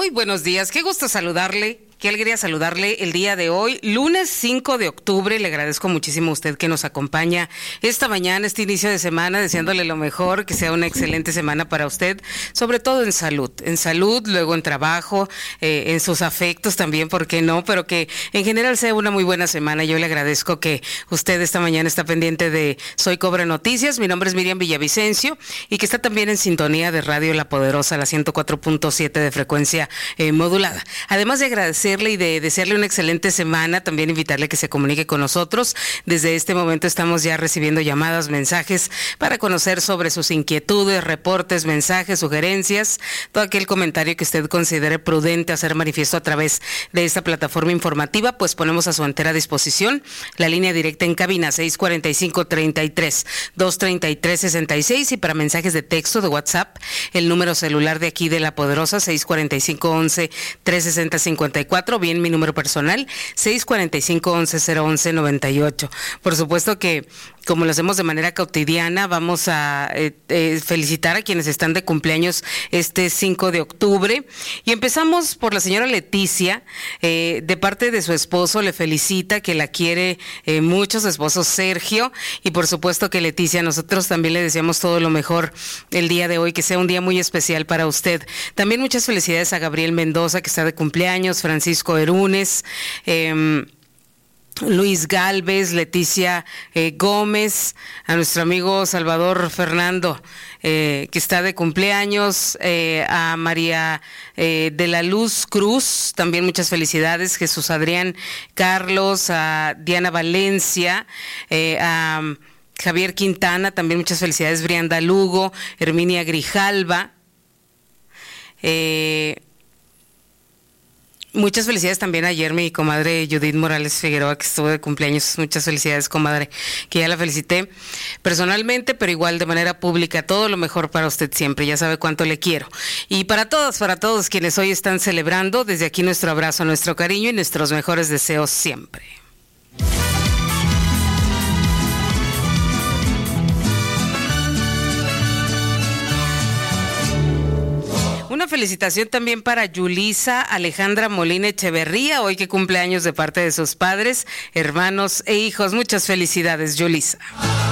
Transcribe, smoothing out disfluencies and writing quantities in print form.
Muy buenos días, qué gusto saludarle. Qué alegría saludarle el día de hoy, lunes 5 de octubre. Le agradezco muchísimo a usted que nos acompaña esta mañana, este inicio de semana, deseándole lo mejor, que sea una excelente semana para usted, sobre todo en salud, luego en trabajo, en sus afectos también, ¿por qué no? Pero que en general sea una muy buena semana. Yo le agradezco que usted esta mañana está pendiente de Soy Cobra Noticias. Mi nombre es Miriam Villavicencio y que está también en sintonía de Radio La Poderosa, la 104.7 de frecuencia modulada. Además de agradecer y de desearle una excelente semana, también invitarle a que se comunique con nosotros. Desde este momento estamos ya recibiendo llamadas, mensajes para conocer sobre sus inquietudes, reportes, mensajes, sugerencias, todo aquel comentario que usted considere prudente hacer manifiesto a través de esta plataforma informativa, pues ponemos a su entera disposición la línea directa en cabina 645-33-233-66 y para mensajes de texto de WhatsApp, el número celular de aquí de La Poderosa 645-11-360-54, bien mi número personal 645-11-011-98. Por supuesto que como lo hacemos de manera cotidiana, vamos a felicitar a quienes están de cumpleaños este 5 de octubre. Y empezamos por la señora Leticia, de parte de su esposo, le felicita, que la quiere mucho, su esposo Sergio. Y por supuesto que Leticia, nosotros también le deseamos todo lo mejor el día de hoy, que sea un día muy especial para usted. También muchas felicidades a Gabriel Mendoza, que está de cumpleaños, Francisco Erunes, Luis Galvez, Leticia Gómez, a nuestro amigo Salvador Fernando, que está de cumpleaños, a María de la Luz Cruz, también muchas felicidades, Jesús Adrián Carlos, a Diana Valencia, a Javier Quintana, también muchas felicidades, Brianda Lugo, Herminia Grijalva, muchas felicidades también ayer mi comadre Judith Morales Figueroa, que estuvo de cumpleaños. Muchas felicidades, comadre, que ya la felicité personalmente, pero igual de manera pública. Todo lo mejor para usted siempre, ya sabe cuánto le quiero. Y para todos quienes hoy están celebrando, desde aquí nuestro abrazo, nuestro cariño y nuestros mejores deseos siempre. Una felicitación también para Yulisa Alejandra Molina Echeverría, hoy que cumple años de parte de sus padres, hermanos e hijos. Muchas felicidades, Yulisa.